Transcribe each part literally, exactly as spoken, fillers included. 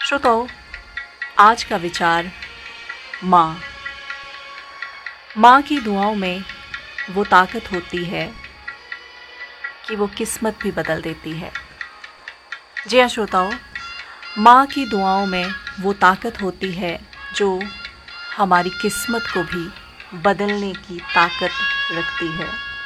श्रोताओं, आज का विचार माँ। माँ की दुआओं में वो ताकत होती है कि वो किस्मत भी बदल देती है। जी हाँ श्रोताओं, माँ की दुआओं में वो ताकत होती है जो हमारी किस्मत को भी बदलने की ताकत रखती है।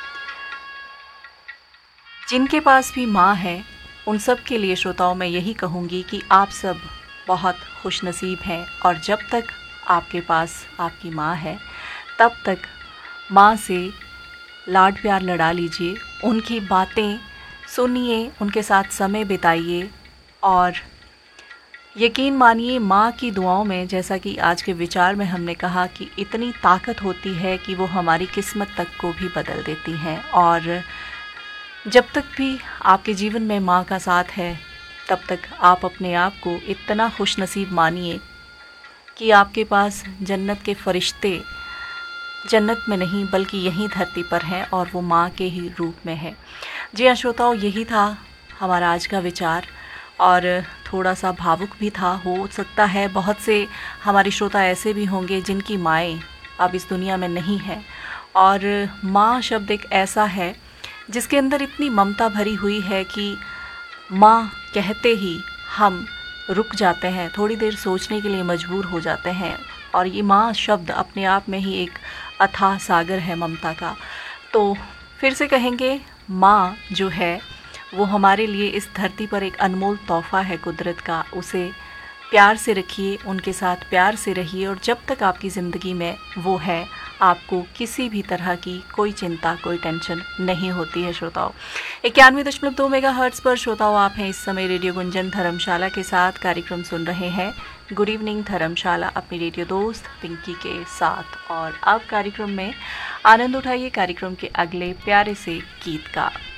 जिनके पास भी माँ है उन सब के लिए श्रोताओं मैं यही कहूँगी कि आप सब बहुत खुशनसीब हैं, और जब तक आपके पास आपकी माँ है तब तक माँ से लाड प्यार लड़ा लीजिए, उनकी बातें सुनिए, उनके साथ समय बिताइए और यकीन मानिए माँ की दुआओं में, जैसा कि आज के विचार में हमने कहा, कि इतनी ताकत होती है कि वो हमारी किस्मत तक को भी बदल देती हैं। और जब तक भी आपके जीवन में माँ का साथ है तब तक आप अपने आप को इतना खुशनसीब मानिए कि आपके पास जन्नत के फरिश्ते जन्नत में नहीं बल्कि यहीं धरती पर हैं और वो माँ के ही रूप में है। जी हाँ श्रोताओं, यही था हमारा आज का विचार और थोड़ा सा भावुक भी था। हो सकता है बहुत से हमारे श्रोता ऐसे भी होंगे जिनकी माएँ अब इस दुनिया में नहीं हैं, और माँ शब्द एक ऐसा है जिसके अंदर इतनी ममता भरी हुई है कि माँ कहते ही हम रुक जाते हैं, थोड़ी देर सोचने के लिए मजबूर हो जाते हैं। और ये माँ शब्द अपने आप में ही एक अथाह सागर है ममता का। तो फिर से कहेंगे, माँ जो है वो हमारे लिए इस धरती पर एक अनमोल तोहफ़ा है कुदरत का। उसे प्यार से रखिए, उनके साथ प्यार से रहिए, और जब तक आपकी ज़िंदगी में वो है आपको किसी भी तरह की कोई चिंता, कोई टेंशन नहीं होती है। श्रोताओं, इक्यानवे दशमलव दो मेगा हर्ट्ज़ पर श्रोताओं आप हैं इस समय रेडियो गुंजन धर्मशाला के साथ कार्यक्रम सुन रहे हैं गुड इवनिंग धर्मशाला अपनी रेडियो दोस्त पिंकी के साथ। और अब कार्यक्रम में आनंद उठाइए कार्यक्रम के अगले प्यारे से गीत का।